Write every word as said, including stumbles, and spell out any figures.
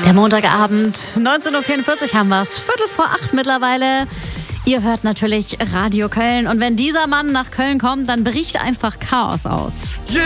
Der Montagabend, neunzehn Uhr vierundvierzig haben wir es, Viertel vor acht mittlerweile. Ihr hört natürlich Radio Köln und wenn dieser Mann nach Köln kommt, dann bricht einfach Chaos aus. Yeah!